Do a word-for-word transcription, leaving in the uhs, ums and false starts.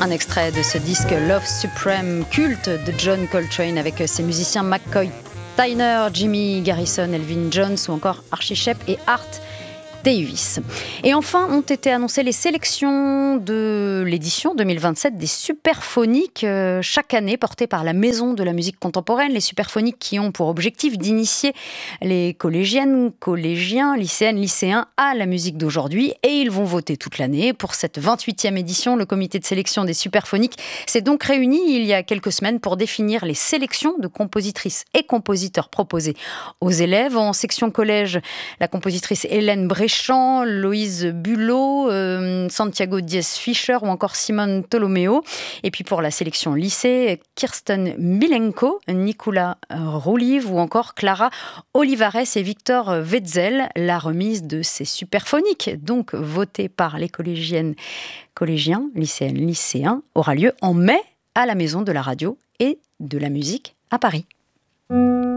Un extrait de ce disque Love Supreme culte de John Coltrane avec ses musiciens McCoy Tyner, Jimmy Garrison, Elvin Jones ou encore Archie Shepp et Art Davis. Et enfin, ont été annoncées les sélections de l'édition deux mille vingt-sept des Superphoniques, euh, chaque année portées par la Maison de la musique contemporaine. Les Superphoniques qui ont pour objectif d'initier les collégiennes, collégiens, lycéennes, lycéens à la musique d'aujourd'hui. Et ils vont voter toute l'année. Pour cette vingt-huitième édition, le comité de sélection des Superphoniques s'est donc réuni il y a quelques semaines pour définir les sélections de compositrices et compositeurs proposées aux élèves. En section collège, la compositrice Hélène Bréchamp, Loïse Bulot, euh, Santiago Diaz-Fischer ou encore Simone Tolomeo. Et puis pour la sélection lycée, Kirsten Milenko, Nicolas Roulive ou encore Clara Olivares et Victor Wetzel. La remise de ces Superphoniques, donc votées par les collégiennes, collégiens, lycéennes, lycéens, aura lieu en mai à la Maison de la radio et de la musique à Paris.